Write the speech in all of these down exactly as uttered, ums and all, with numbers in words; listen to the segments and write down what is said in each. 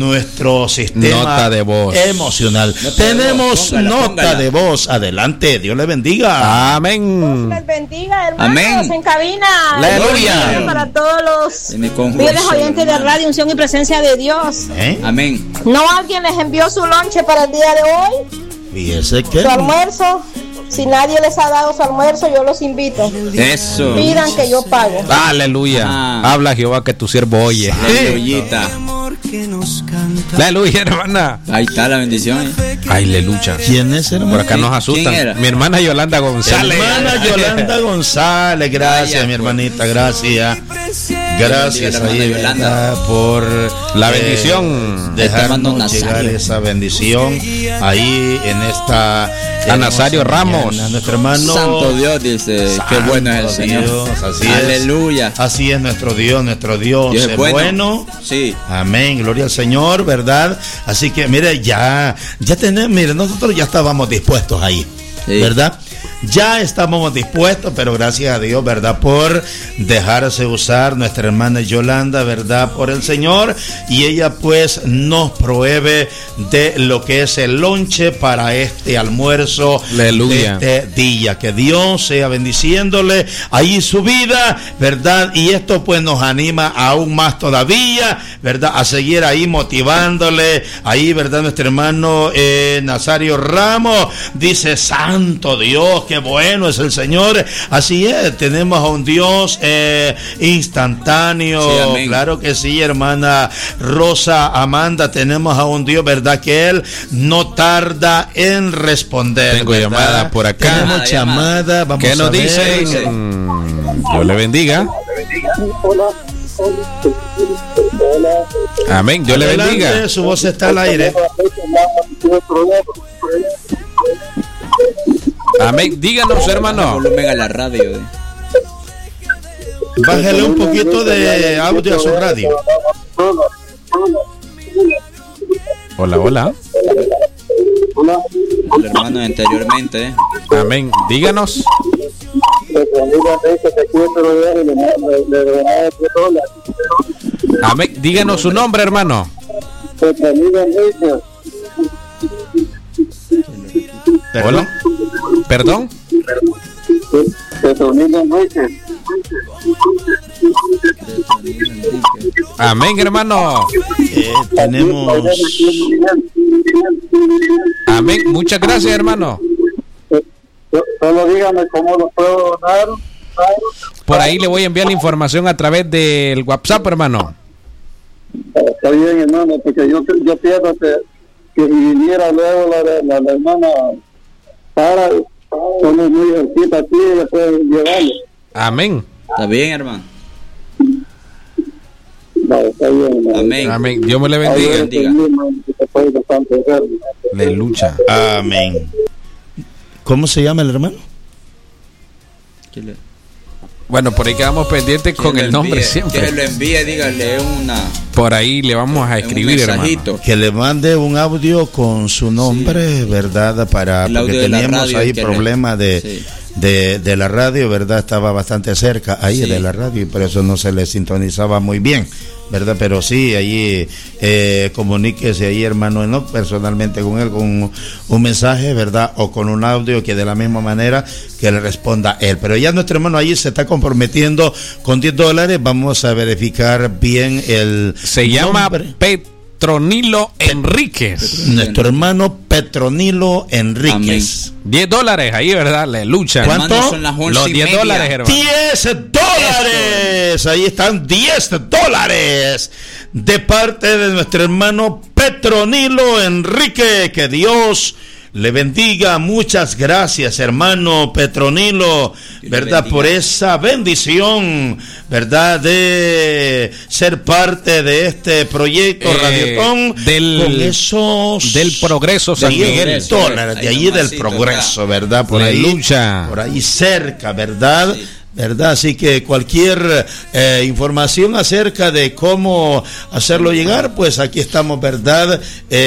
nuestro sistema nota de voz emocional. Nota Tenemos de voz, póngala, nota póngala. de voz. Adelante, Dios le bendiga. Amén. Dios les bendiga, hermanos, Amén. en cabina. Aleluya. Para todos los Deme con fieles juicio, oyentes de hermano. Radio Unción y Presencia de Dios. ¿Eh? Amén. ¿No alguien les envió su lonche para el día de hoy? Fíjese que Su almuerzo. Si nadie les ha dado su almuerzo, yo los invito. Eso. Pidan que yo pago. Aleluya. Ah. Habla Jehová que tu siervo oye. Aleluyita. Aleluya, hermana. Ahí está la bendición. ¿eh? Aleluya. ¿quién es, hermano? Por acá nos asustan. ¿Quién era? Mi hermana Yolanda González. Hermana Yolanda González, gracias, Vaya, mi hermanita, gracias. Gracias Dios bendiga a la ahí, hermana Yolanda. ¿verdad? Por La bendición. Este hermano dejarnos llegar Nazario. esa bendición ahí en esta A Nazario hermosa Ramos. mañana. Nuestro hermano Santo Dios dice, qué Santo bueno es el Señor. Dios, así es. Aleluya. Así es nuestro Dios, nuestro Dios, Dios es es bueno. bueno. Sí. Amén, gloria al Señor, ¿verdad? Así que mire, ya, ya tenemos, mire, nosotros ya estábamos dispuestos ahí, Sí. ¿verdad? Ya estábamos dispuestos, pero gracias a Dios, ¿verdad? Por dejarse usar nuestra hermana Yolanda, ¿verdad? Por el Señor. Y ella pues nos provee de lo que es el lonche para este almuerzo. Aleluya. De este día. Que Dios sea bendiciéndole ahí su vida, ¿verdad? Y esto pues nos anima aún más todavía, ¿verdad? A seguir ahí motivándole. Ahí, ¿verdad? Nuestro hermano eh, Nazario Ramos dice, santo Dios, qué bueno es el Señor. Así es, tenemos a un Dios eh, instantáneo. Sí, amén. Claro que sí, hermana Rosa Amanda, tenemos a un Dios, ¿verdad? Que Él no tarda en responder. Tengo ¿verdad? llamada por acá. Tenemos Llamada, llamada, vamos ¿Qué a nos ver. dice? Mm, Dios le bendiga. Amén. Dios le Adelante, bendiga. su voz está al aire. Amén. Díganos, hermano. Volumen a la radio. ¿eh? Bájale un poquito de audio a su radio. Hola, hola. El hermano anteriormente. ¿eh? Amén. Díganos. Amén. Díganos su nombre, hermano. Hola. Perdón. Amén, hermano. Eh, tenemos. Amén. Muchas gracias, hermano. Solo dígame cómo lo puedo donar. Por ahí le voy a enviar la información a través del WhatsApp, hermano. Está bien, hermano, porque yo, yo pienso que, que si viniera luego la, la, la hermana para, somos muy cerquita aquí, ella puede llevarlo. Amén. Está bien, hermano. Vale, está bien, hermano. Amén. Amén. Dios me le Ahí bendiga. es el mismo que se puede bastante hacer. Aleluya. Amén. ¿Cómo se llama el hermano? Que le- Bueno, por ahí quedamos pendientes con que el lo nombre envíe, Que siempre. lo envíe, dígale una. Por ahí le vamos a escribir, un hermano. mensajito. Que le mande un audio con su nombre, ¿verdad? Para, El porque audio de la teníamos radio ahí que le- problemas de, Sí. de, de la radio, ¿verdad? Estaba bastante cerca ahí Sí. de la radio y por eso no se le sintonizaba muy bien, ¿verdad? Pero sí, ahí eh, comuníquese ahí, hermano, no personalmente con él, con un, un mensaje, ¿verdad? O con un audio que de la misma manera que le responda él. Pero ya nuestro hermano allí se está comprometiendo con diez dólares. Vamos a verificar bien el Se llama nombre. Petronilo Enríquez. Nuestro hermano Petronilo Enríquez. diez dólares ahí, ¿verdad? Aleluya. ¿Cuánto? Hermano, son las once Los y diez media. dólares, hermano. diez dólares. Ahí están diez dólares de parte de nuestro hermano Petronilo Enrique. Que Dios le bendiga. Muchas gracias, hermano Petronilo, ¿verdad? Por esa bendición, ¿verdad? De ser parte de este proyecto Eh, Radiotón del- con esos del Progreso San diez Miguel. dólares, de Ahí allí del nomasito, Progreso, ¿verdad? Por ahí, Aleluya. por ahí cerca, ¿verdad? Sí. ¿verdad? Así que cualquier eh, información acerca de cómo hacerlo llegar, pues aquí estamos, ¿verdad?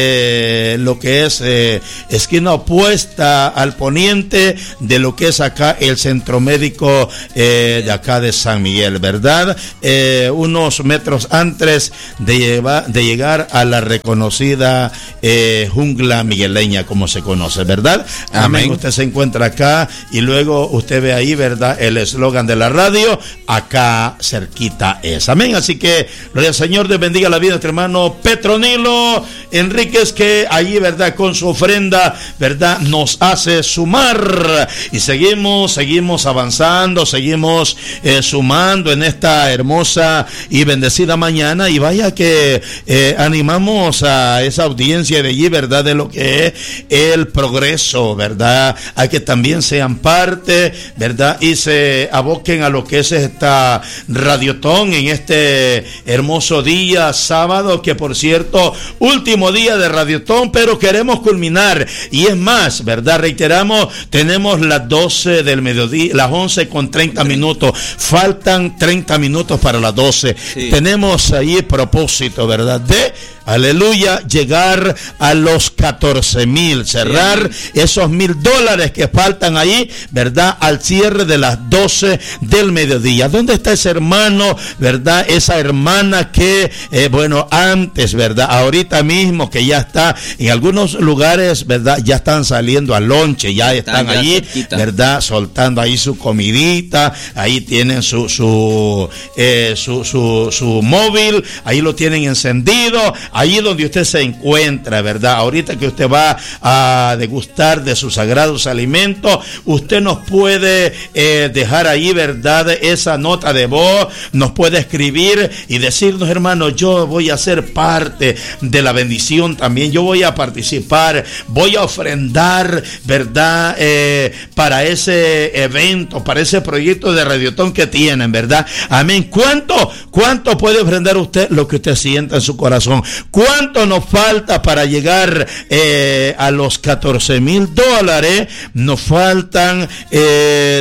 Eh, lo que es eh, esquina opuesta al poniente de lo que es acá el centro médico eh, de acá de San Miguel, ¿verdad? Eh, unos metros antes de, lleva, de llegar a la reconocida eh, jungla migueleña, como se conoce, ¿verdad? Amén. Amén. Usted se encuentra acá y luego usted ve ahí, ¿verdad? El eslogan de la radio, acá cerquita es. Amén. Así que gloria al Señor, Dios bendiga la vida de nuestro hermano Petronilo Enríquez, que allí, ¿verdad? Con su ofrenda, ¿verdad? Nos hace sumar y seguimos, seguimos avanzando, seguimos eh, sumando en esta hermosa y bendecida mañana. Y vaya que eh, animamos a esa audiencia de allí, ¿verdad? De lo que es el progreso, ¿verdad? A que también sean parte, ¿verdad? Y se aboquen a lo que es esta Radiotón en este hermoso día sábado, que por cierto, último día de Radiotón, pero queremos culminar. Y es más, ¿verdad? Reiteramos, tenemos las doce del mediodía, las once con treinta minutos. Faltan treinta minutos para las doce. Sí. Tenemos ahí el propósito, ¿verdad? De aleluya, llegar a los catorce mil, cerrar sí. esos mil dólares que faltan ahí, ¿verdad? Al cierre de las doce del mediodía. ¿Dónde está ese hermano, verdad? Esa hermana que, eh, bueno, antes, ¿verdad? Ahorita mismo que ya está en algunos lugares, ¿verdad? Ya están saliendo al lonche, ya están, están allí, cerquita, ¿verdad? Soltando ahí su comidita, ahí tienen su, su, eh, su, su, su móvil, ahí lo tienen encendido. Allí donde usted se encuentra, ¿verdad? Ahorita que usted va a degustar de sus sagrados alimentos, usted nos puede eh, dejar ahí, ¿verdad? Esa nota de voz, nos puede escribir y decirnos, hermano, yo voy a ser parte de la bendición también, yo voy a participar, voy a ofrendar, ¿verdad? Eh, para ese evento, para ese proyecto de Radiotón que tienen, ¿verdad? Amén. ¿Cuánto, cuánto puede ofrendar usted? Lo que usted sienta en su corazón. ¿Cuánto nos falta para llegar eh, a los catorce mil dólares? Nos faltan eh,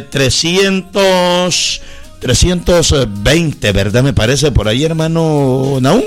trescientos, trescientos veinte, ¿verdad? Me parece por ahí, hermano Naúm.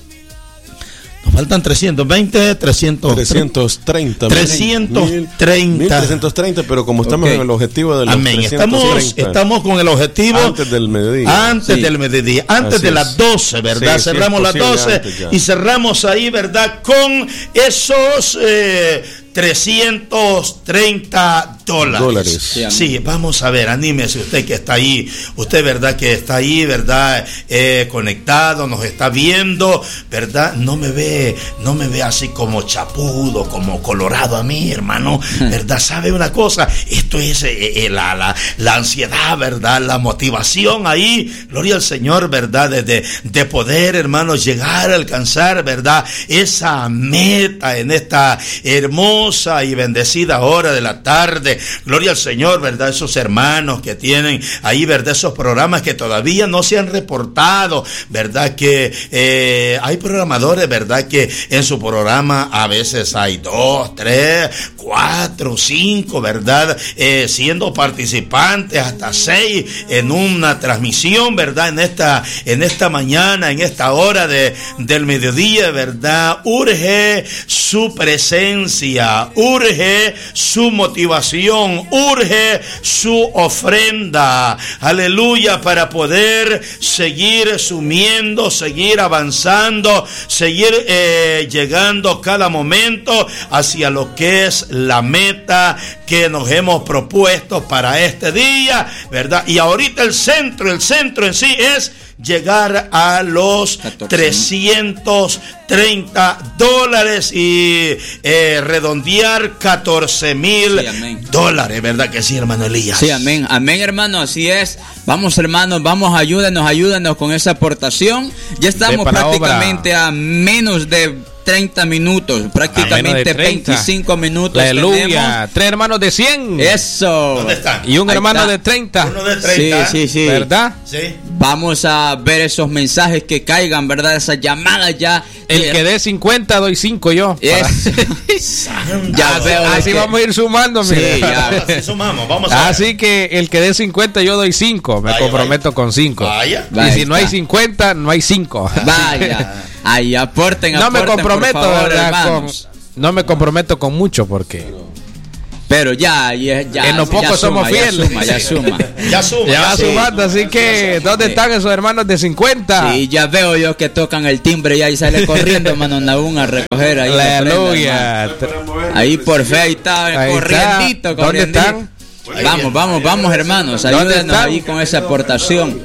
Nos faltan trescientos veinte, trescientos treinta. trescientos treinta. mil trescientos treinta, pero como estamos okay. en el objetivo de los amén. Estamos, estamos con el objetivo antes del mediodía. Antes sí. del mediodía, antes Así de las doce, ¿verdad? Sí, cerramos sí, las doce y cerramos ahí, ¿verdad? Con esos eh, trescientos treinta dólares. dólares. Sí, sí, vamos a ver, anímese usted que está ahí, usted, ¿verdad? Que está ahí, ¿verdad? Eh, conectado, nos está viendo, ¿verdad? No me ve, no me ve así como chapudo, como colorado a mí, hermano, ¿verdad? ¿Sabe una cosa? Esto es eh, eh, la, la, la ansiedad, ¿verdad? La motivación ahí, gloria al Señor, ¿verdad? De, de, de poder, hermanos, llegar a alcanzar, ¿verdad? Esa meta en esta hermosa y bendecida hora de la tarde. Gloria al Señor, ¿verdad? Esos hermanos que tienen ahí, ¿verdad? Esos programas que todavía no se han reportado, ¿verdad? Que eh, hay programadores, ¿verdad? Que en su programa a veces hay dos, tres, cuatro, cinco, ¿verdad? Eh, siendo participantes hasta seis en una transmisión, ¿verdad? En esta, en esta mañana, en esta hora de, del mediodía, ¿verdad? Urge su presencia, urge su motivación, urge su ofrenda, aleluya, para poder seguir sumiendo, seguir avanzando, seguir eh, llegando cada momento hacia lo que es la meta que nos hemos propuesto para este día, ¿verdad? Y ahorita el centro, el centro en sí es llegar a los trescientos treinta dólares y eh, redondear catorce mil dólares, ¿verdad que sí, hermano Elías? Sí, amén, amén, hermano, así es. Vamos, hermanos, vamos, ayúdenos, ayúdenos con esa aportación. Ya estamos prácticamente obra. a menos de treinta minutos, prácticamente veinticinco minutos. Aleluya. Tres hermanos de cien. Eso. ¿Dónde están? Y un Ahí hermano está. de treinta. Uno de treinta. Sí, sí, sí. ¿Verdad? Sí. Vamos a ver esos mensajes que caigan, ¿verdad? Esas llamadas ya. El eh, que dé cincuenta doy cinco yo. es- ya veo. de Así que- vamos a ir sumando, Sí, mire. ya. Así sumamos, vamos a ver. Así que el que dé cincuenta yo doy cinco. Me Vaya, comprometo con cinco. Vaya. Vaya, Y si no hay está. cincuenta, no hay cinco. Vaya. Ahí aporten, No me aporten, comprometo, por favor, ¿verdad? Con, hermanos. no me comprometo con mucho porque Pero ya, ya, ya. En lo poco ya somos suma, fieles. Ya suma, Ya ya suma. suma. ya va suma. sumando. Así que, ¿dónde están esos hermanos de cincuenta? Sí, ya veo yo que tocan el timbre ya y sale corriendo, hermano Nahum, a recoger ahí. la prenda, Aleluya. hermano. Ahí por fe, ahí está, Ahí corriendito, está. ¿Dónde corriendito. están? Vamos, vamos, vamos, hermanos. ¿Dónde Ayúdenos están? ahí con esa aportación.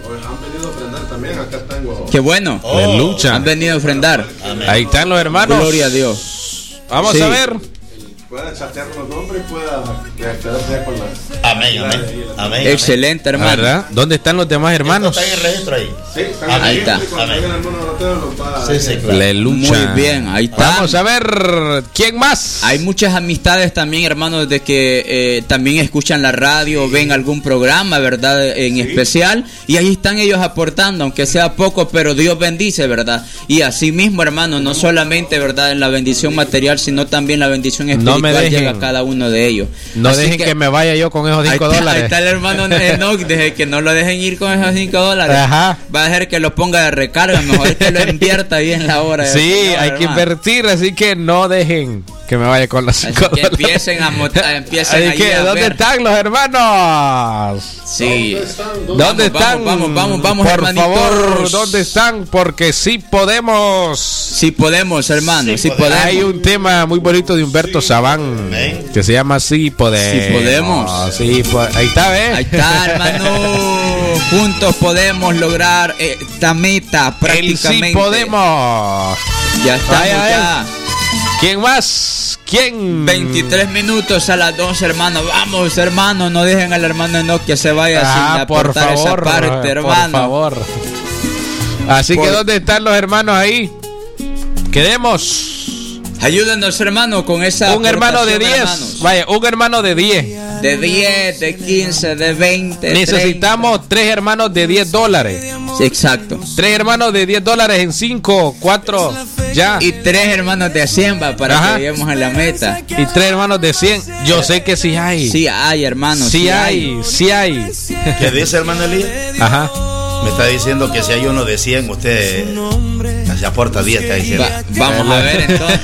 Qué bueno. Oh. Aleluya. Han venido a ofrendar. Ahí están los hermanos. Gloria a Dios. Vamos Sí. a ver. Pueda chatear los nombres y pueda quedarse con la. Amén, amén. Amén. Excelente, hermano. ¿Verdad? ¿Dónde están los demás hermanos? Está en el registro ahí. Sí, están Amén. Ahí está. Cuando venga el hermano Doroteo, los va a- Sí, sí, claro. Aleluya. Muy bien, ahí está. Vamos a ver. ¿Quién más? Hay muchas amistades también, hermanos, de que eh, también escuchan la radio, ven algún programa, ¿verdad? En especial. Y ahí están ellos aportando, aunque sea poco, pero Dios bendice, ¿verdad? Y así mismo, hermano, no solamente, ¿verdad? En la bendición material, sino también la bendición espiritual No me dejen. llega a cada uno de ellos. No Así dejen que, me vaya yo con esos Ahí cinco está, dólares. ahí está el hermano Enoch, desde que no lo dejen ir con esos cinco dólares. Ajá. Va a dejar que lo ponga de recarga, mejor que lo invierta ahí en la hora. del Sí, Señor, hay que hermano. invertir, así que no dejen que me vaya con los Así cinco que dólares. empiecen a, mot- a- empiecen Así ahí que, a ¿dónde ver. están los hermanos? Sí. ¿Dónde Vamos, están? Vamos, vamos, vamos, Por hermanitos. favor, ¿dónde están? Porque sí podemos. Si podemos, hermano, Sí si podemos. podemos. Hay un tema muy bonito de Humberto Sabán Amén. que se llama Sí podemos. Sí podemos. Sí po- ahí está, ¿ves? Ahí está, hermano. Juntos podemos lograr esta meta El prácticamente. sí podemos. Ya estamos Ay, ay, ya. ¿Quién más? ¿Quién? veintitrés minutos a las dos, hermano. Vamos, hermano, no dejen al hermano Enoch que se vaya Ah, sin por aportar favor, esa parte, hermano. por favor. Así Por- que ¿dónde están los hermanos ahí? Quedemos. Ayúdenos, hermano, con esa Un hermano de aportación, diez. hermanos. Vaya, un hermano de diez. De diez, de quince, de veinte. Necesitamos tres hermanos de diez dólares. treinta. Sí, exacto. Tres hermanos de diez dólares en cinco, cuatro, ya. Y tres hermanos de cien va para Ajá. que lleguemos a la meta. Y tres hermanos de cien. Yo sé que sí hay. Sí hay, hermano. Sí hay, sí hay. ¿Qué dice hermano Elías? Ajá. Me está diciendo que si hay uno de cien, usted se aporta diez, está diciendo. Va- vamos a ver entonces.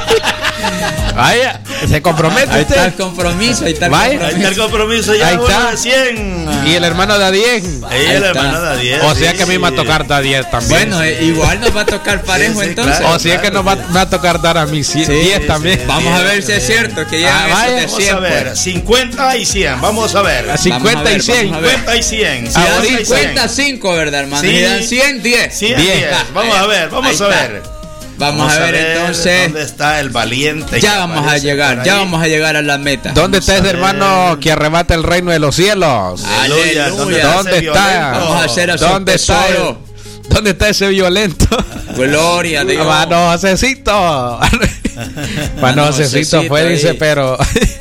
Vaya, se compromete Ahí está el usted. compromiso, ahí está el Vaya. Ahí está el compromiso. compromiso, ya Ahí uno está. de cien. Y el hermano da diez. Ahí Ahí el está. hermano da diez. O sea sí, que a mí me va a sí. tocar dar diez también. Bueno, eh, igual nos va a tocar parejo Sí, sí, entonces. claro. O sea que nos va, me va a tocar dar a mí Sí, diez sí, también. sí. Vamos a ver si es cierto que llegan Ah, esos vaya. de Vamos cien. a ver, pues. cincuenta y cien, vamos a ver. A cincuenta y ver, cien. vamos a ver. cincuenta y cien. Si dan cincuenta y cien. cincuenta, cinco, ¿verdad, hermano? Sí. Si dan cien, diez. cien, Diez. diez. Vamos a ver, vamos Ahí a está. ver. Vamos, a ver, entonces. ¿Dónde está el valiente? Ya que vamos a aparece llegar, por ya ahí? vamos a llegar a la meta. ¿Dónde está Vamos ese a hermano ver. que arrebata el reino de los cielos? Aleluya. Aleluya. ¿Dónde ese está? violento? Vamos a hacer a su ¿Dónde está? tesoro. ¿Dónde está ese violento? Gloria a Dios. Hermano Josecito. Hermano Josecito fue, ahí. dice, pero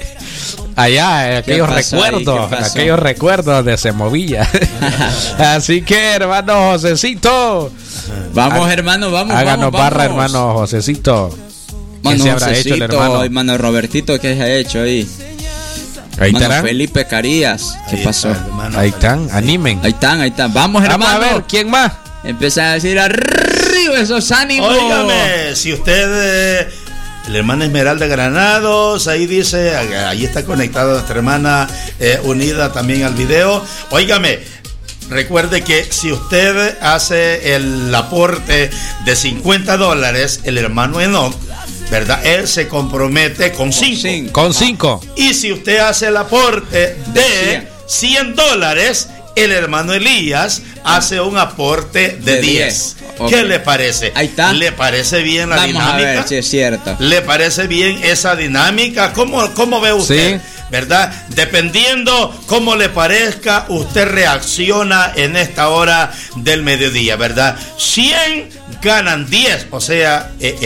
allá, en aquellos pasó ahí? recuerdos, ¿Qué en pasó? aquellos recuerdos de Semovilla. Así que, hermano Josecito, Vamos, Há- hermano, vamos, háganos vamos, barra, vamos. hermano Josecito. ¿Qué Mano se habrá hecho el Josecito, hermano? hermano Robertito, ¿qué se ha hecho ahí? Ahí Hermano estarán, Felipe Carías, ¿qué Ahí pasó? está, hermano. ahí están, animen. Ahí están, ahí están. Vamos, Vamos hermano. a ver, ¿quién más? Empiezan a decir arriba esos ánimos. Óigame, si usted, eh, la hermana Esmeralda Granados, ahí dice, ahí está conectada nuestra hermana eh, unida también al video. Óigame, recuerde que si usted hace el aporte de cincuenta dólares, el hermano Enoch, ¿verdad? Él se compromete con cinco. cinco. Con cinco. Y si usted hace el aporte de cien dólares, el hermano Elías hace un aporte de De diez. diez. Ok. ¿Qué le parece? Ahí está. ¿Le parece bien la Vamos dinámica? a ver si es cierto. ¿Le parece bien esa dinámica? ¿Cómo, cómo ve usted? Sí. ¿Verdad? Dependiendo cómo le parezca, usted reacciona en esta hora del mediodía, ¿verdad? cien ganan diez, o sea, eh, el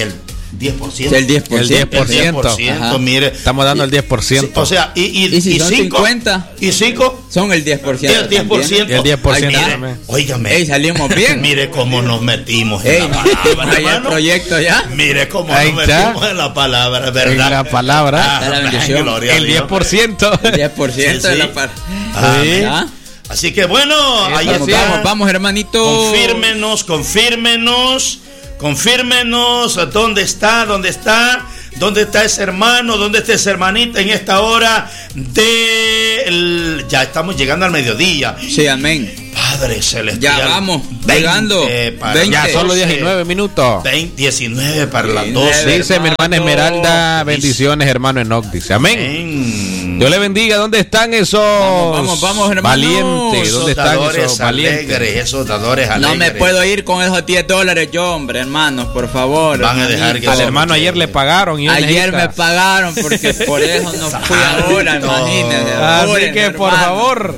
diez por ciento. El diez por ciento. El diez por ciento. El diez por ciento, Ajá. mire. Estamos dando el diez por ciento. Sí, o sea, y, y, ¿Y si y son cinco, cincuenta? ¿Y cinco? Son el diez por ciento. El diez por ciento. El diez por ciento Ay, mire, también. óigame. Ey, salimos bien. Mire cómo nos metimos en Ey, la palabra, ahí el hermano. proyecto ya. Mire cómo Ahí nos está. metimos en la palabra, ¿verdad? En la palabra. Ah, Está la bendición. gloria a El Dios. diez por ciento. El diez por ciento Sí, de sí. la par. Amén. ¿Ah? Así que bueno, ahí Vamos, está. vamos, vamos, hermanito. Confírmenos, confírmenos, confírmenos dónde está, dónde está, dónde está ese hermano, dónde está esa hermanita en esta hora de... el- ya estamos llegando al mediodía. Sí, amén. Padre Celestial. Ya vamos, veinte llegando. para veinte. Ya las solo doce, diecinueve minutos. veinte, diecinueve para las diecinueve. doce. Dice mi hermana Esmeralda, bendiciones, hermano Enoch. Dice, amén. Amén. Dios le bendiga. ¿Dónde están esos Vamos, vamos, vamos, hermano. valientes? ¿Dónde Esos están dadores esos valientes? alegres, esos dadores No alegres. me puedo ir con esos diez dólares yo, hombre, hermanos, por favor. Van a dejar que Al eso- hermano ayer le pagaron. Y él Ayer me necesita. pagaron porque por eso no fui ahora, imagínense. Así Apúrense, que por hermano. favor,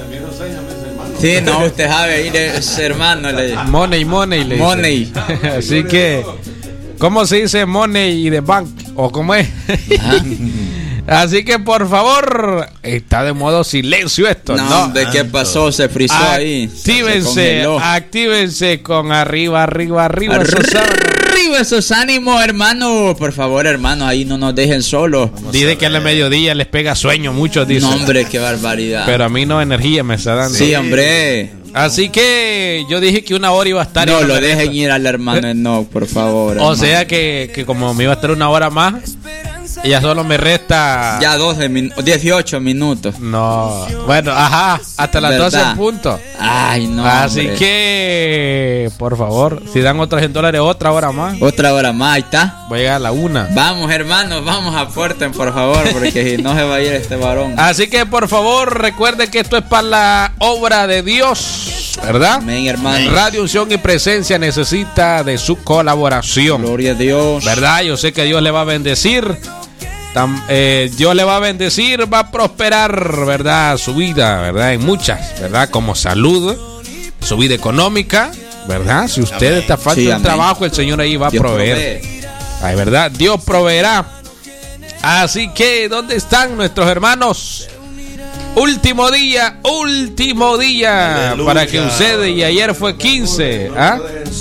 Sí, no, usted sabe ir ese hermano. Le... money, money. Le dice. Money. Así que, ¿cómo se dice money y de bank? ¿O cómo es? Ajá. Así que por favor, está de modo silencio esto, No, ¿no? hombre, ¿qué pasó? Se frizó ahí. Se Actívense, congeló. actívense con arriba, arriba, arriba. esos sábados. Arriba esos ánimos, hermano. Por favor, hermano, ahí no nos dejen solos. Dice que a la mediodía les pega sueño, muchos dicen. No, hombre, qué barbaridad. Pero a mí no energía me está dando. Sí, hombre. Así que yo dije que una hora iba a estar. No en la lo dejen merienda. ir al hermano no, por favor. O hermano. sea que, que como me iba a estar una hora más, ya solo me resta. Ya doce min- dieciocho minutos. No. Bueno, ajá, hasta las ¿Verdad? doce en punto. Ay, no. Así hombre. que, por favor, si dan otros cien dólares, otra hora más. Otra hora más, ahí está. Voy a llegar a la una. Vamos, hermanos, vamos, aporten, por favor, porque si no se va a ir este varón. Así que, por favor, recuerde que esto es para la obra de Dios, ¿verdad? Amén, hermano. Radio Unción y Presencia necesita de su colaboración, Gloria a Dios. ¿verdad? Yo sé que Dios le va a bendecir. Tam- eh, Dios le va a bendecir, va a prosperar, ¿verdad? Su vida, ¿verdad? En muchas, ¿verdad? Como salud, su vida económica, ¿verdad? Si usted Amén. está falta Sí, de amén. trabajo, el Señor ahí va a Dios proveer. provee. Ay, ¿verdad? Dios proveerá. Así que, ¿dónde están nuestros hermanos? Último día, último día Aleluya. para que usted, y ayer fue quince, ¿ah?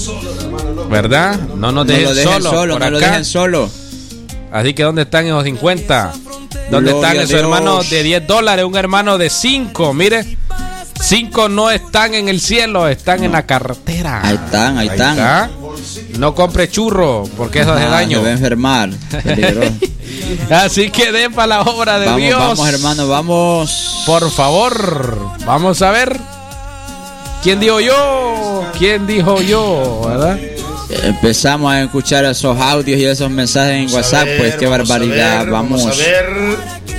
¿Verdad? No nos No dejen, lo dejen solo, solo, por no lo acá. dejen solo. Así que, ¿dónde están esos cincuenta? ¿Dónde Gloria están a esos Dios. hermanos de diez dólares? Un hermano de cinco, mire. cinco no están en el cielo, están en la carretera. Ahí están, ahí están. está. No compre churro, porque eso hace Ah, daño. se va a enfermar. Peligroso. Así que den para la obra de Vamos, Dios. vamos, hermano, vamos. Por favor, vamos a ver. ¿Quién dijo yo? ¿Quién dijo yo? ¿Verdad? Empezamos a escuchar esos audios y esos mensajes en Vamos a WhatsApp, ver, pues qué vamos a barbaridad. ver, Vamos. Vamos a ver.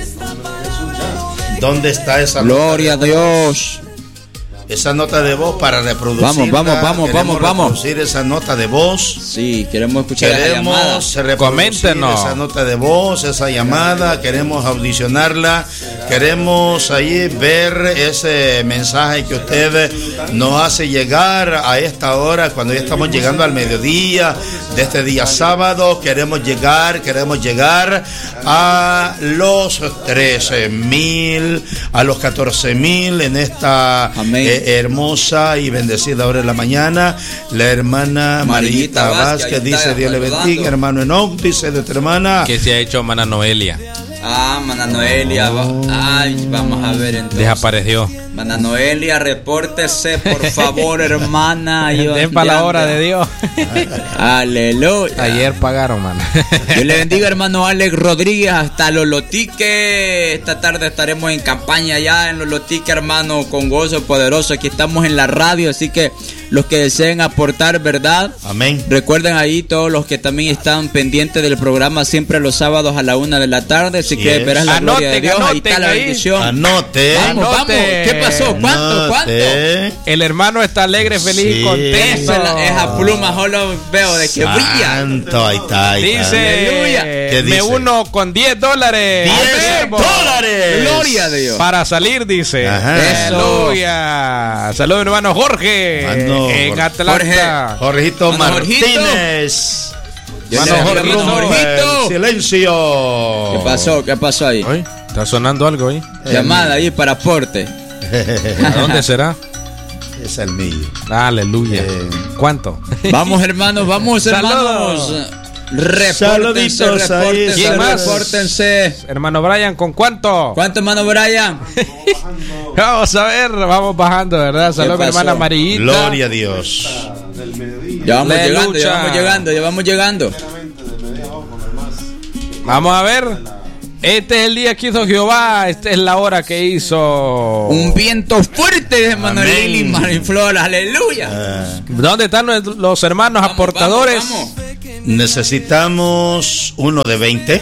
¿Dónde está esa Gloria a nota de Dios. voz? Esa nota de voz para reproducir. Vamos, vamos, vamos, vamos, vamos. Reproducir esa nota de voz. Sí, queremos escuchar la llamada. Queremos reproducir Coméntenos. esa nota de voz, esa llamada, queremos audicionarla, queremos ahí ver ese mensaje que usted nos hace llegar a esta hora, cuando ya estamos llegando al mediodía de este día sábado. Queremos llegar, queremos llegar a los trece mil, a los catorce mil en esta Amén. eh, hermosa y bendecida hora de la mañana. La hermana Marillita Marita Vázquez, Vázquez ahí dice: está Dios le saludando. bendiga, hermano Enoch, dice de tu hermana. ¿Qué se ha hecho, hermana Noelia? Ah, Mana Noelia. va- Ay, vamos a ver entonces. Desapareció. Mana Noelia, repórtese, por favor, hermana. Dios Den para la mío. obra de Dios. Aleluya. Ayer pagaron, man. Dios le bendiga, hermano Alex Rodríguez, hasta Lolotique. Esta tarde estaremos en campaña ya en Lolotique, hermano, con gozo poderoso. Aquí estamos en la radio, así que los que deseen aportar, ¿verdad? Amén. Recuerden ahí todos los que también están pendientes del programa siempre los sábados a la una de la tarde. Si Sí quieres es. verás la gloria de Anoten, Dios, ahí anoten está la ahí. bendición. Anote. Vamos, vamos. Anote. ¿Qué pasó? ¿Cuánto? ¿Cuánto? Anote. El hermano está alegre, feliz, Sí. contento. Esa, es la- esa pluma solo veo de que brilla. Santo, ahí está, ahí está. Dice, Aleluya. ¿Qué me dice? uno con diez dólares. ¡diez Verbo. dólares! Gloria a Dios. Para salir, dice. Ajá. Aleluya. Saludos, hermano Jorge. Mano, en Jorge. Atlanta. Jorgito Mano, Jorgito. Martínez. Dios le Mano bendiga, Jorgito. hermano Jorgito. Silencio. ¿Qué pasó? ¿Qué pasó ahí? Oye, está sonando algo ahí. Llamada ahí para aporte. ¿A dónde será? Es el mío. Aleluya. Eh. ¿Cuánto? Vamos, hermanos, vamos, hermanos. Repórtense, Saluditos ahí, repórtense, ¿quién más? repórtense. Hermano Brian, ¿con cuánto? ¿Cuánto, hermano Brian? Vamos a ver, vamos bajando, ¿verdad? Saludos, mi pasó? hermana Amarillita. Gloria a Dios. Del mediodía. Ya vamos Aleluya. llegando, ya vamos llegando, ya vamos llegando. Sinceramente, del mediodía vamos a comer más. Vamos a ver. Este es el día que hizo Jehová. Esta es la hora que hizo. Un viento fuerte de Manuel Amén. Lili Mariflor, aleluya. Ah, ¿Dónde están nuestros- los hermanos Vamos, aportadores? vamos, vamos. necesitamos uno de veinte.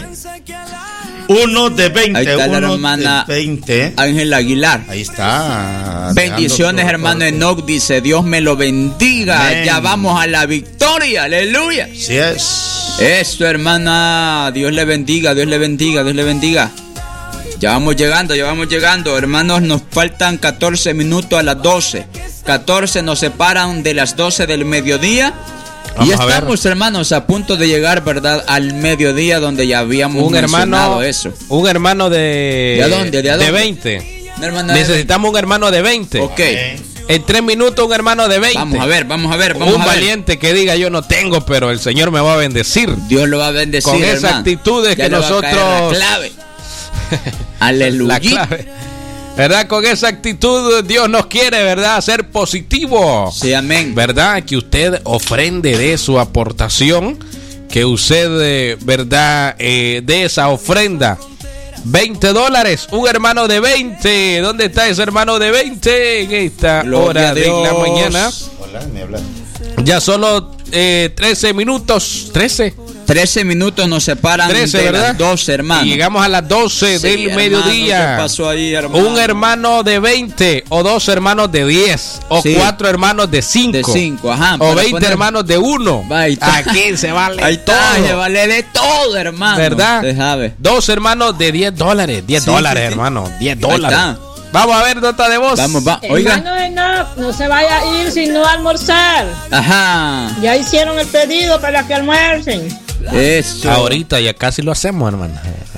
Uno de veinte. Ahí está la uno hermana de veinte. Ángel Aguilar. Ahí está. Bendiciones, dejando su hermano reporte. Enoch, dice, Dios me lo bendiga. Amén. Ya vamos a la victoria, aleluya. Sí es. Esto, hermana, Dios le bendiga, Dios le bendiga, Dios le bendiga. Ya vamos llegando, ya vamos llegando. Hermanos, nos faltan catorce minutos a las doce. catorce nos separan de las doce del mediodía. Vamos y a ver. estamos, hermanos, a punto de llegar, ¿verdad? Al mediodía donde ya habíamos Un hermano. mencionado eso. Un hermano de. ¿De dónde? ¿De a dónde? veinte. Un hermano de- Necesitamos un hermano de veinte. Ok. En tres minutos, un hermano de veinte. Vamos a ver, vamos a ver, vamos un a ver. valiente que diga yo no tengo, pero el Señor me va a bendecir. Dios lo va a bendecir, Con esas hermano. actitudes Ya que le va a caer nosotros- la clave. Aleluya. La clave. ¿Verdad? Con esa actitud Dios nos quiere, ¿verdad? Ser positivo. Sí, amén. ¿Verdad? Que usted ofrende de su aportación. Que usted, eh, ¿verdad? Eh, de esa ofrenda. veinte dólares. Un hermano de veinte. ¿Dónde está ese hermano de veinte? En esta Gloria hora a de la Dios. mañana. Hola, me habla. Ya solo eh, trece minutos. trece. trece minutos nos separan trece, de ¿verdad? las doce, hermano. Y llegamos a las doce Sí, del hermano, mediodía. ¿qué pasó ahí, hermano? Un hermano de veinte, o dos hermanos de diez, o Sí. cuatro hermanos de cinco, De cinco, ajá, o para veinte poner- hermanos de uno. Va, ahí está. Aquí se vale Ahí está, todo. se vale de todo, hermano. ¿Verdad? Se sabe. Dos hermanos de diez dólares, diez Sí, dólares, sí, sí. hermano, diez Ahí dólares. está. Vamos a ver nota de voz. Vamos, va. Oiga. Hermano Enoch, no se vaya a ir si no almorzar. Ajá. Ya hicieron el pedido para que almuercen. Eso. Ahorita ya casi lo hacemos, hermano.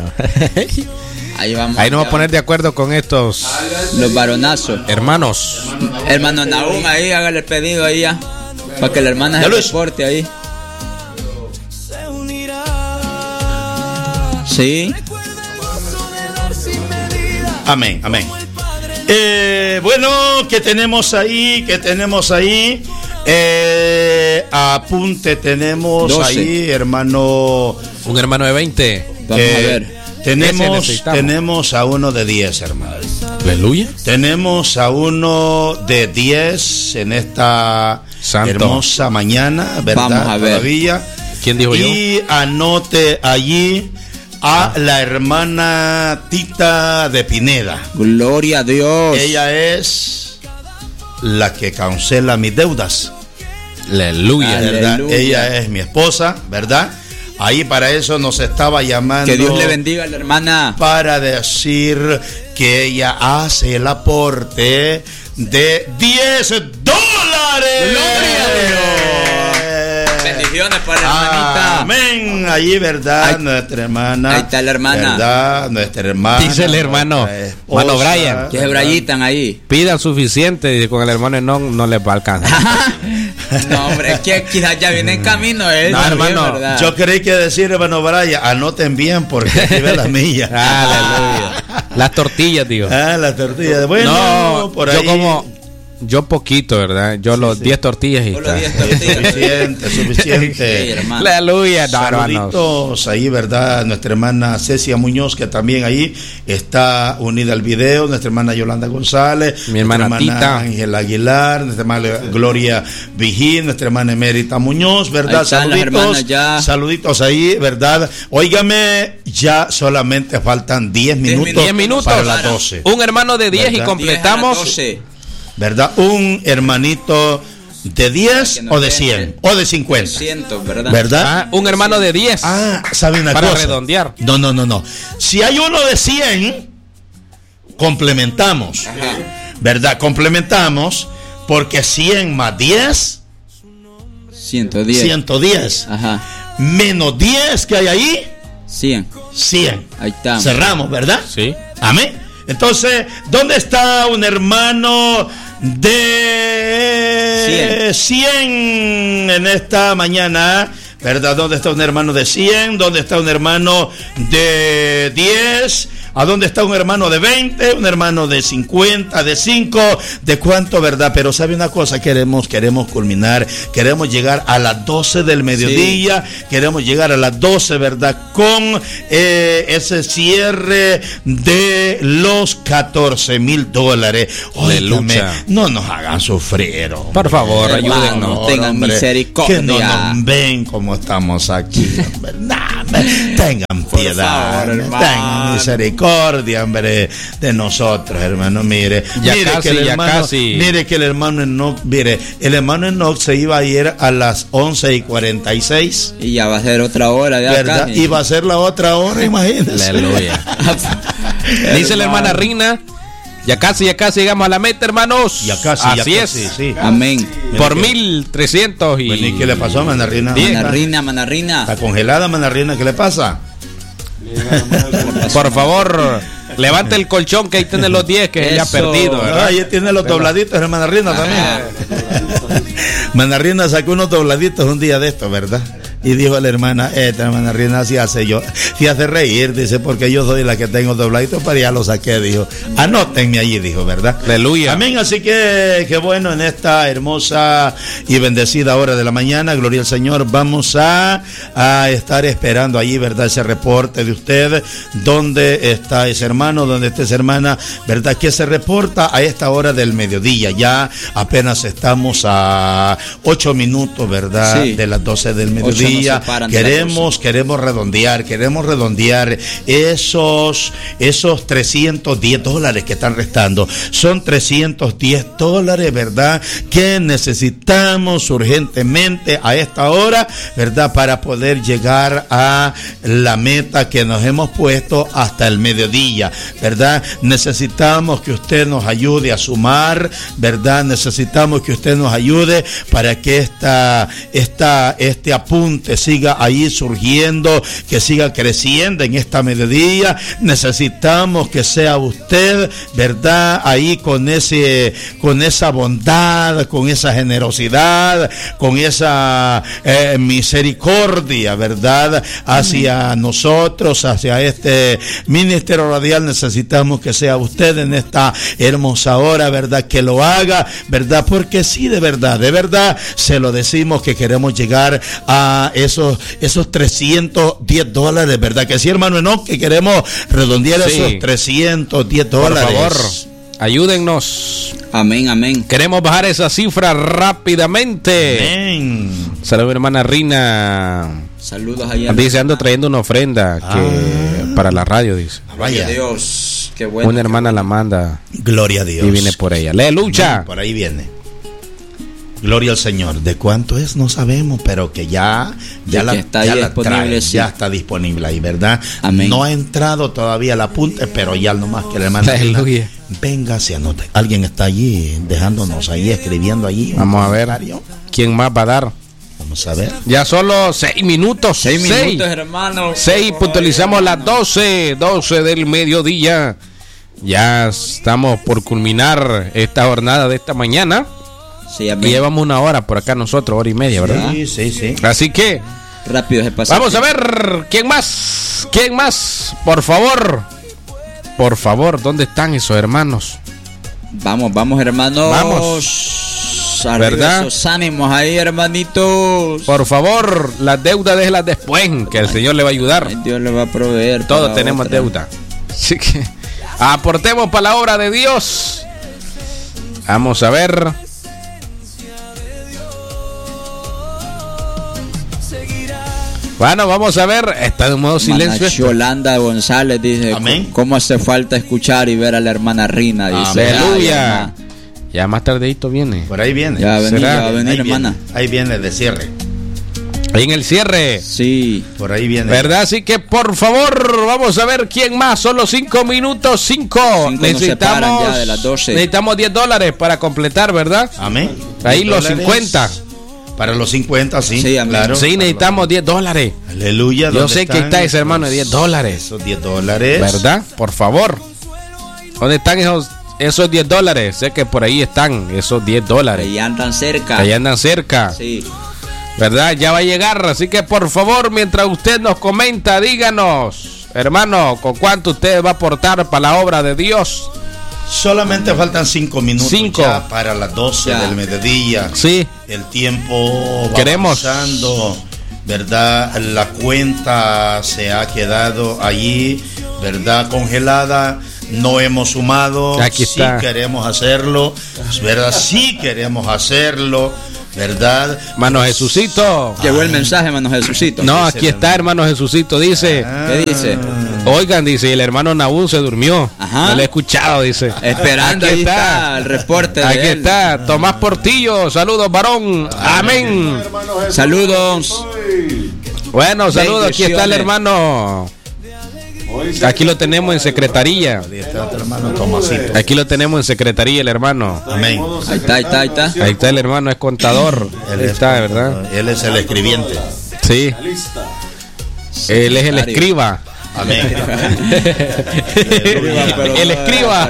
Ahí vamos. Ahí nos vamos a ya poner de acuerdo con estos Los varonazos. hermanos. Hermano Naúm, ahí hágale el pedido ahí ya. Para que la hermana Ya, se Luis. reporte ahí. Sí. Amén, amén. Eh, bueno, ¿qué tenemos ahí? ¿Qué tenemos ahí? Eh, apunte tenemos doce. ahí, hermano. Un hermano de veinte. Vamos eh, a ver. Ese Tenemos, necesitamos. tenemos a uno de diez, hermano. Aleluya. Tenemos a uno de diez en esta Santo. hermosa mañana, ¿verdad? Vamos a ver. Todavía. ¿Quién dijo yo? Y anote allí a la hermana Tita de Pineda. Gloria a Dios. Ella es la que cancela mis deudas, Aleluya. ¿verdad? Aleluya. Ella es mi esposa, ¿verdad? Ahí para eso nos estaba llamando. Que Dios le bendiga a la hermana. Para decir que ella hace el aporte de diez dólares. Gloria a Dios. Bendiciones para la hermanita. Amén. Allí, ¿verdad? Ahí- nuestra hermana. ahí está la hermana. ¿Verdad? Nuestra hermana. Dice el hermano, nuestra esposa, hermano Brian, Que se ¿verdad? brayitan ahí. Pidan suficiente, dice, con el hermano no, no les va a alcanzar. No, hombre, es que quizás ya viene en camino él. No, también, hermano, ¿verdad? Yo creí que decir, hermano Brian, anoten bien porque aquí ve la milla. Aleluya. Las tortillas, tío. Ah, la tortilla. Bueno, No, por yo ahí. como, yo poquito, ¿verdad? Yo los diez tortillas y Solo diez está. tortillas. Suficiente, Sí, suficiente. hermano. Aleluya, no, hermanos. Saluditos ahí, ¿verdad? Nuestra hermana Cecia Muñoz, que también ahí está unida al video. Nuestra hermana Yolanda González. Mi hermana nuestra Tita. Ángela Aguilar. Nuestra hermana Gloria Vigín. Nuestra hermana Emérita Muñoz, ¿verdad? Ahí están las hermanas ya. Saluditos ahí, ¿verdad? Óigame, ya solamente faltan diez minutos, diez minutos. para las doce. Un hermano de diez y ¿Verdad? completamos. doce. ¿Verdad? Un hermanito de diez Que nos o de den cien o de cincuenta. Cientos, ¿verdad? ¿Verdad? Ah, un hermano de diez. Ah, ¿sabe una Para cosa? redondear. No, no, no, no. Si hay uno de cien, complementamos. Ajá. ¿Verdad? Complementamos porque cien más diez, ciento diez. ciento diez. Ajá. menos diez que hay ahí, cien. cien. Ahí está. Cerramos, ¿verdad? Sí. Amén. Entonces, ¿dónde está un hermano de cien en esta mañana? ¿Verdad? ¿Dónde está un hermano de cien? ¿Dónde está un hermano de diez? ¿A dónde está un hermano de veinte? ¿Un hermano de cincuenta? ¿De cinco? ¿De cuánto, verdad? Pero sabe una cosa, queremos, queremos culminar, queremos llegar a las doce del mediodía, sí. Queremos llegar a las doce, ¿verdad? Con eh, ese cierre de los catorce mil dólares. Óigame, no nos hagan sufrir, hombre. Por favor, ayúdennos. Tengan hombre, misericordia. Que no nos ven como estamos aquí, hombre. Nah, tengan piedad, favor, tengan misericordia, hombre, de nosotros, hermano. Mire, ya mire casi, que el hermano, ya casi. mire que el hermano Enoch, mire, el hermano Enoch se iba a ir a las once y cuarenta y seis. Y ya va a ser otra hora, ya ¿verdad? casi. Y va a ser la otra hora, imagínense. Aleluya. Dice la hermana Rina. Ya casi, ya casi llegamos a la meta, hermanos. Ya casi, así ya es. casi, sí. Amén. Por mil trescientos y... Bueno, ¿y qué le pasó a Manarrina? Manarrina, Manarrina. Está congelada, Manarrina, ¿qué le pasa? Por favor, levante el colchón que ahí tiene los diez que ella ha perdido, ¿verdad? Ah, ahí tiene los dobladitos, hermana Rina, también. Manarrina sacó unos dobladitos un día de esto, ¿verdad? Y dijo a la hermana, esta hermana Rina, así hace yo, sí hace reír, dice, porque yo soy la que tengo dobladitos, pero ya lo saqué, dijo. Anótenme allí, dijo, ¿verdad? Aleluya. Amén, así que, que bueno, en esta hermosa y bendecida hora de la mañana, gloria al Señor, vamos a, a estar esperando allí, ¿verdad? Ese reporte de usted, dónde está ese hermano, dónde está esa hermana, ¿verdad? Que se reporta a esta hora del mediodía, ya apenas estamos a ocho minutos, ¿verdad? Sí. De las doce del mediodía. Queremos, queremos redondear, queremos redondear esos, esos trescientos diez dólares que están restando. Son trescientos diez dólares, ¿verdad? Que necesitamos urgentemente a esta hora, ¿verdad? Para poder llegar a la meta que nos hemos puesto hasta el mediodía, ¿verdad? Necesitamos que usted nos ayude a sumar, ¿verdad? Necesitamos que usted nos ayude para que esta, esta, este apunte siga ahí surgiendo, que siga creciendo en esta mediodía. Necesitamos que sea usted, ¿verdad? Ahí con ese, con esa bondad, con esa generosidad, con esa eh, misericordia, ¿verdad? Hacia mm. nosotros, hacia este ministerio radial. Necesitamos que sea usted en esta hermosa hora, ¿verdad? Que lo haga, ¿verdad? Porque sí, de verdad, de verdad, se lo decimos que queremos llegar a esos, esos trescientos diez dólares, ¿verdad? Que sí, hermano Enoch, que queremos redondear sí. esos trescientos diez dólares. Por favor, ayúdennos. Amén, amén. Queremos bajar esa cifra rápidamente. Amén. Saludos, hermana Rina. Saludos allá. Dice, ando trayendo una ofrenda que ah. para la radio, dice. Vaya Dios, qué bueno. Una hermana la manda. Gloria a Dios. Y viene por ella. Aleluya. Por ahí viene. Gloria al Señor. ¿De cuánto es? No sabemos, pero que ya, ya la, está ya la trae, sí. Ya está disponible ahí, ¿verdad? Amén. No ha entrado todavía el apunte, pero ya nomás que le manda. Aleluya. Venga, se anota. Alguien está allí dejándonos ahí, escribiendo allí. Vamos a ver. ¿Quién más va a dar? Vamos a ver. Ya solo seis minutos. Seis, seis minutos, hermano. Seis, puntualizamos las doce, doce del mediodía. Ya estamos por culminar esta jornada de esta mañana. Sí, y llevamos una hora por acá nosotros, hora y media, ¿verdad? Sí, sí, sí. Así que rápido se pasa. Vamos a ver quién más, quién más, por favor, por favor, ¿dónde están esos hermanos? Vamos, vamos, hermanos. Vamos, arriba, ¿verdad? Esos ánimos ahí, hermanitos. Por favor, las deudas déjelas después, que el Señor le va a ayudar. Ay, Dios le va a proveer. Todos tenemos otra. deuda. Así que aportemos para la obra de Dios. Vamos a ver. Bueno, vamos a ver, está de modo silencio. Yolanda González dice, amén. ¿Cómo hace falta escuchar y ver a la hermana Rina? Dice, aleluya. Ya más tardecito viene. Por ahí viene. Ya va a venir, ya va a venir, ahí hermana. Viene. Ahí viene de cierre. Ahí en el cierre. Sí. Por ahí viene. ¿Verdad? Así que por favor, vamos a ver quién más. Solo cinco minutos, cinco. cinco necesitamos, ya de las doce. Necesitamos diez dólares para completar, ¿verdad? Amén. Ahí los cincuenta. Para los cincuenta, sí, Sí, amén. claro. Sí, necesitamos diez dólares. Aleluya. Yo ¿dónde sé que están está ese hermano de esos- diez dólares. Esos diez dólares. ¿Verdad? Por favor. ¿Dónde están esos, esos diez dólares? Sé que por ahí están esos diez dólares. Ahí andan cerca. Allá andan cerca. Sí. ¿Verdad? Ya va a llegar. Así que por favor, mientras usted nos comenta, díganos, hermano, ¿con cuánto usted va a aportar para la obra de Dios? Solamente faltan cinco minutos Cinco. ya para las doce Ya. del mediodía. Sí. El tiempo va Queremos. avanzando, ¿verdad? La cuenta se ha quedado allí, ¿verdad? Congelada. No hemos sumado. Aquí sí está. queremos hacerlo, ¿verdad? Sí queremos hacerlo, ¿verdad? Hermano Jesucito. Llegó el mensaje, hermano Jesucito. No, aquí está, hermano Jesucito. Dice. ¿Qué dice? Oigan, dice, el hermano Nabú se durmió. Ajá. No lo he escuchado, dice. Esperando, Aquí ahí está el reporte de Aquí él. está, Tomás Portillo. Saludos, varón. Amén. Saludos. Bueno, saludos. Aquí está el Bendiciones. hermano. Aquí lo tenemos en secretaría. Ahí está otro hermano Tomasito. Aquí lo tenemos en secretaría, el hermano. Amén. Ahí está, ahí está, ahí está. Ahí está el hermano, es contador. Él Ahí es- está, ¿verdad? Él es el escribiente. Sí. Él es el escriba. Amén. El escriba.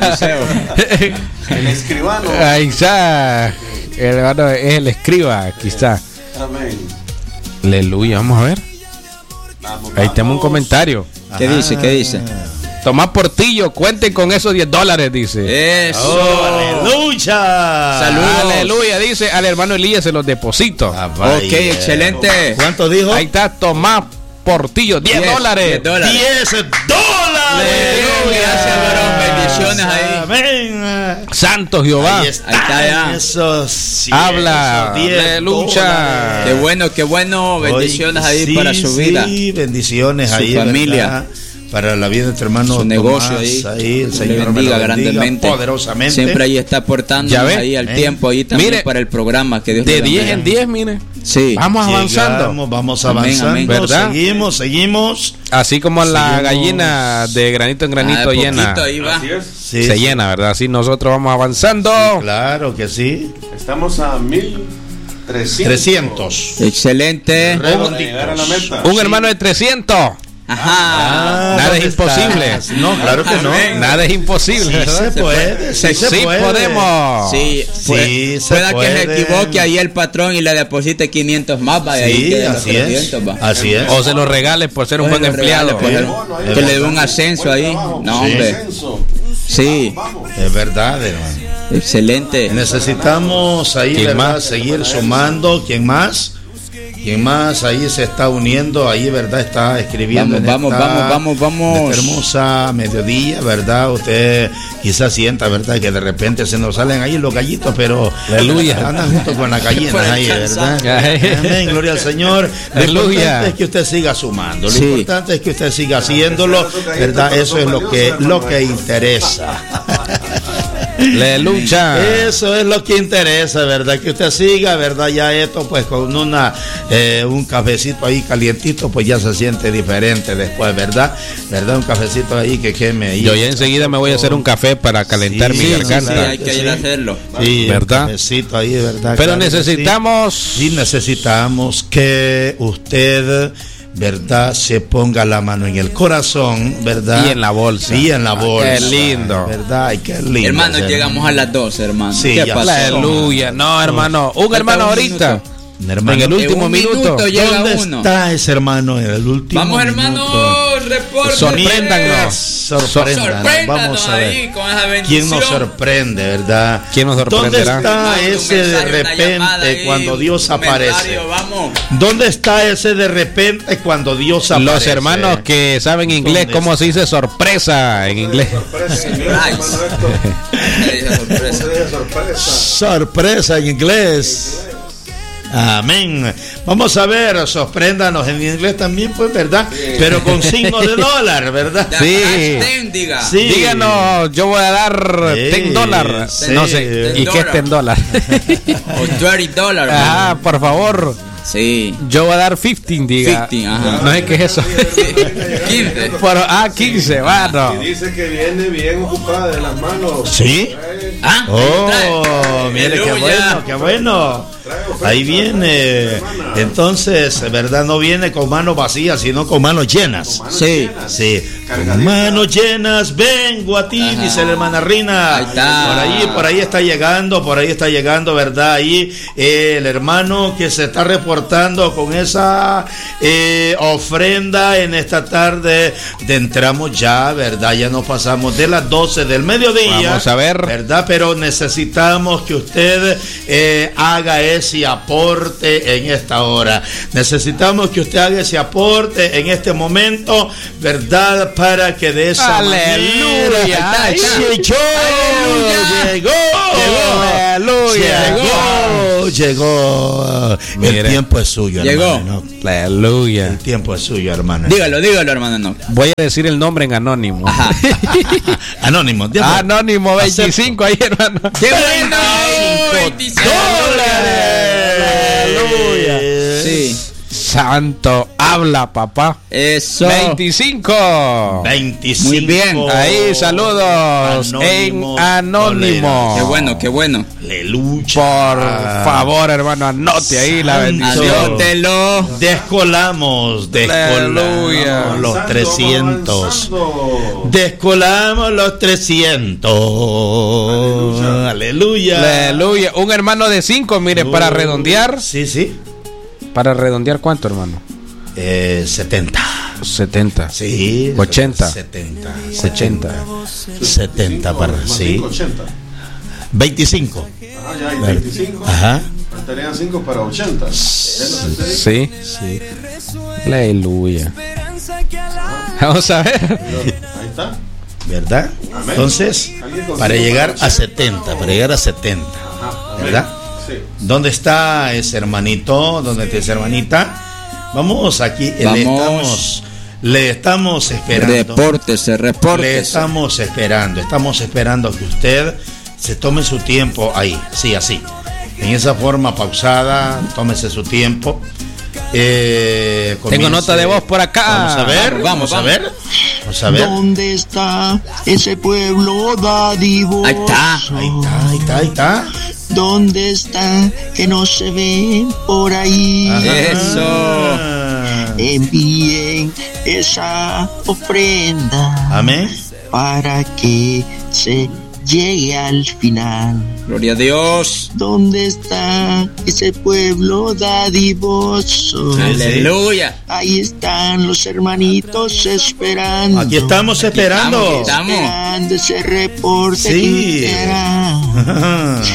El escribano. Ahí está. El hermano es el escriba. Aquí está. Amén. Aleluya. Vamos a ver. Vamos, Ahí tenemos un vamos. comentario. ¿Qué dice? ¿Qué dice? Tomás Portillo, cuenten con esos diez dólares, dice. Eso. Oh, aleluya. Saludos. Aleluya, dice al hermano Elías, se los deposito. Ah, vaya. Ok, excelente. ¿Cuánto dijo? Ahí está Tomás Portillo, diez Diez, dólares. diez dólares. diez dólares. Aleluya. Gracias, varón. Bendiciones ahí. Amén. Santo Jehová. Ahí está, Ahí está ya. Esos cien, Habla, esos diez aleluya. dólares. Qué bueno, qué bueno. Bendiciones Hoy, ahí sí, para su sí, vida. bendiciones Su ahí, familia. ¿verdad? Para la vida de tu hermano Su negocio Tomás, ahí. el Le Señor me lo bendiga bendiga grandemente. poderosamente. Siempre ahí está aportando Ya ve. ahí al Eh. tiempo ahí también Mire, para el programa que Dios le De bendiga. diez en diez, mire. Sí. Vamos avanzando. Llegamos, vamos Amén, avanzando, amén. ¿Verdad? seguimos, seguimos. Así como la Seguimos. gallina de granito en Ah, granito de llena. poquito ahí va. Así es. Sí, Se sí, llena, ¿verdad? Así nosotros vamos avanzando. claro que sí. Estamos a mil trescientos. trescientos. Excelente. Para llegar a la meta. Un hermano de trescientos. Ajá. Ah, Nada ¿dónde es imposible. estás? No, claro que no. Amén. Nada es imposible, Sí ¿verdad? se puede, sí, se Sí puede. podemos. Sí, Sí, puede- se pueda que se puede. equivoque ahí el patrón y le deposite quinientos más, vaya, ahí Sí, queden los así es. trescientos, va. Así es. O se lo regale por ser un O buen se lo regale, empleado. pues, Sí. el- Bueno, ahí que le dé está. un ascenso ahí. Buen trabajo. No, Sí. hombre. Ascenso. Sí, Vamos. Es verdad, hermano. excelente. Necesitamos ahí, ¿Quién ¿verdad? más? Seguir sumando. ¿Quién más? ¿Quién más ahí se está uniendo? Ahí, ¿verdad? Está escribiendo. Vamos, en vamos, esta- vamos, vamos, en vamos. esta hermosa mediodía, ¿verdad? Usted quizás sienta, ¿verdad? Que de repente se nos salen ahí los gallitos, pero Aleluya. andan junto con las gallinas Por el ahí, ¿verdad? cansancio. Amén, gloria al Señor. Lo Aleluya. importante es que usted siga sumando. Lo Sí. importante es que usted siga haciéndolo, ¿verdad? Eso es lo que, lo que interesa. Aleluya. Eso es lo que interesa, ¿verdad? Que usted siga, ¿verdad? Ya esto, pues con una eh, un cafecito ahí calientito, pues ya se siente diferente después, ¿verdad? ¿Verdad? Un cafecito ahí que queme ahí. Yo ya enseguida me voy a hacer un café para calentar Sí, mi sí, Sí, garganta. hay que ir a hacerlo. Sí, ¿Verdad? Un cafecito ahí, ¿verdad? Pero Claro que sí. necesitamos. Sí, necesitamos que usted, ¿verdad? Se ponga la mano en el corazón, ¿verdad? Y en la bolsa. Y en la bolsa. Qué lindo. ¿Verdad? Ay, qué lindo. Hermano, hermano. llegamos a las doce, hermano. Sí, ¿Qué ya pasó? Aleluya. No, hermano. Un Falta hermano un ahorita. minuto. Un hermano. En el último un minuto. minuto llega ¿Dónde uno. está ese hermano en el último Vamos, minuto? hermano, reporte. Sorpréndanos. Sorpréndanos. Sorpréndanos Vamos a ver. ahí con esa bendición. ¿Quién nos sorprende, verdad? ¿Quién nos ¿Dónde sorprenderá? está Manda un ese de mensaje, una llamada repente ahí, cuando Dios un comentario, aparece? Vamos. ¿Dónde está ese de repente cuando Dios aparece? Los hermanos que saben inglés, ¿Dónde ¿cómo está? se dice sorpresa en inglés? Sorpresa, en inglés, hermano Héctor. Me dice sorpresa. Se dice sorpresa. Sorpresa en inglés. Amén. Vamos a ver, sorpréndanos en inglés también, pues, ¿verdad? Pero con signo de dólar, ¿verdad? Ya, Sí. hashtag, diga. Sí. Díganos, yo voy a dar Sí, ten dólares. sí. No sé, ¿y qué es ten dólares? O veinte dólares. Ah, por favor. Sí. Yo voy a dar quince, diga. quince, ajá. No sé qué es eso. quince. Por, ah, quince, bueno. Y dice que viene bien ocupada de las manos. ¿Sí? Ah, Oh, trae. mire qué Aleluya. bueno, qué bueno. Ahí viene. Entonces, ¿verdad? No viene con manos vacías, sino con manos llenas. Sí. Sí. Con manos llenas vengo a ti, Ajá. dice la hermana Rina. Ahí está. Por ahí, por ahí está llegando, por ahí está llegando, ¿verdad? Ahí eh, el hermano que se está reportando con esa eh, ofrenda en esta tarde. De entramos ya, ¿verdad? Ya nos pasamos de las doce del mediodía. Vamos a ver. ¿Verdad? Pero necesitamos que usted eh, haga ese aporte en esta hora. Necesitamos que usted haga ese aporte en este momento, ¿verdad? Para que de esa Aleluya. manera... Ahí está. Llegó, llegó, Aleluya. llegó, llegó. Mire. El tiempo es suyo, Llegó. hermano. ¿no? Aleluya. El tiempo es suyo, hermano. Dígalo, dígalo, hermano. No. Voy a decir el nombre en anónimo. Ajá. Anónimo. dígame. Anónimo veinticinco ahí, hermano. ¡Qué bueno! veinticinco Aleluya. Sí. Santo, habla, papá. Eso. veinticinco. veinticinco. Muy bien. Ahí, saludos Anónimo en anónimo. Qué bueno, qué bueno. Aleluya. Por favor, hermano, anote ahí la bendición. Anótelo. Descolamos, descolamos Aleluya. los Avanzando, trescientos. avanzando. Descolamos los trescientos. Aleluya. Aleluya. Aleluya. Un hermano de cinco, mire, para redondear. Sí, sí. Para redondear, ¿cuánto, hermano? Eh, setenta. setenta. Sí. ochenta. setenta. ochenta. setenta para, Más sí. cinco, ochenta. veinticinco. Ah, ya hay veinticinco. Ajá. Faltarían cinco para ochenta. Sí. Sí. Aleluya. Vamos a ver. Ahí está. ¿Verdad? Amén. Entonces, Alguien consigue para llegar para a setenta, para llegar a setenta, Ajá. Amén. ¿verdad? Sí. ¿Dónde está ese hermanito? ¿Dónde está esa hermanita? Vamos aquí, le Vamos. estamos, le estamos esperando. Repórtese, Le repórtese. estamos esperando, estamos esperando que usted se tome su tiempo ahí, sí, así, en esa forma pausada, tómese su tiempo. Eh, Tengo comience- nota de voz por acá. Vamos a ver, vamos, Vamos, a vamos. ver, vamos a ver. ¿Dónde está ese pueblo dadivoso? Ahí está. Ahí está, ahí está, ahí está. ¿Dónde está que no se ve por ahí? Ajá. Eso. Envíen esa ofrenda Amén. para que se llegue al final. Gloria a Dios. ¿Dónde está ese pueblo dadivoso? Sí. Aleluya. Ahí están los hermanitos esperando. Aquí estamos esperando. estamos, estamos. Esperando ese reporte Sí. que usted hará. Ajá.